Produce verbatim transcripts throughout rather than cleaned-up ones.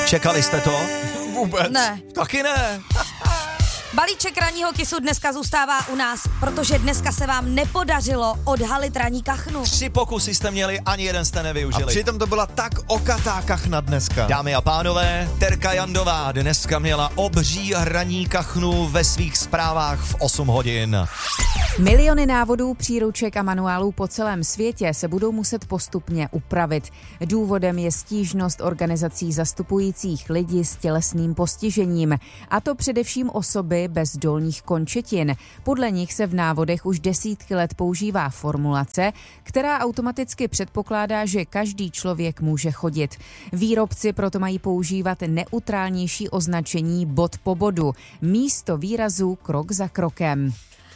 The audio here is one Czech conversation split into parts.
Čekali jste to? Vůbec. Ne. Taky ne. Balíček ranního kisu dneska zůstává u nás, protože dneska se vám nepodařilo odhalit ranní kachnu. Tři pokusy jste měli, ani jeden jste A nevyužili. přitom to byla tak okatá kachna dneska. Dámy a pánové, Terka Jandová dneska měla obří ranní kachnu ve svých zprávách v osm hodin. Miliony návodů, příruček a manuálů po celém světě se budou muset postupně upravit. Důvodem je stížnost organizací zastupujících lidi s tělesným postižením, a to především osoby bez dolních končetin. Podle nich se v návodech už desítky let používá formulace, která automaticky předpokládá, že každý člověk může chodit. Výrobci proto mají používat neutrálnější označení bod po bodu, místo výrazu krok za krokem.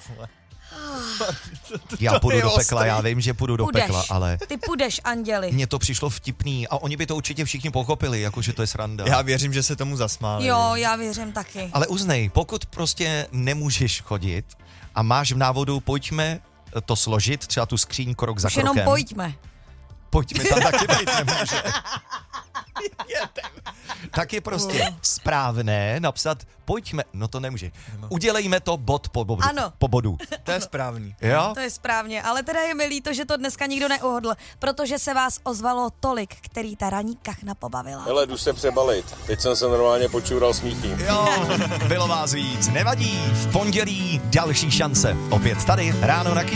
Já půjdu je do pekla, ostrý. já vím, že půjdu do Půjdeš. pekla, ale Ty půjdeš, anděli. mně to přišlo vtipný a oni by to určitě všichni pochopili, jakože to je sranda. Já věřím, že se tomu zasmáli. Jo, já věřím taky. Ale uznej, pokud prostě nemůžeš chodit a máš v návodu, pojďme to složit, třeba tu skříň krok za Už krokem. jenom pojďme. Pojďme tam taky být nemůže. Tak je prostě správné napsat pojďme, no to nemůže. Udělejme to bod po bodu. Ano. Po bodu. To je správný. Jo? To je správně, ale teda je mi líto, že to dneska nikdo neuhodl, protože se vás ozvalo tolik, který ta ranní kachna pobavila. Hele, jdu se přebalit. Teď jsem se normálně počural smíchy. Jo, bylo vás víc, nevadí. V pondělí další šance. Opět tady, ráno na